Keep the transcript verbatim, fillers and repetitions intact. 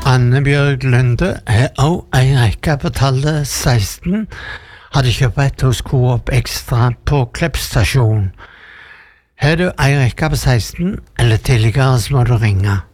Anne Bjørg Lunde er også en rekke på tallet seksten. Hadde kjøpt et hos Coop Extra på Kleppstasjon. Har du en rekke på seksten, eller tidligere så må du ringe.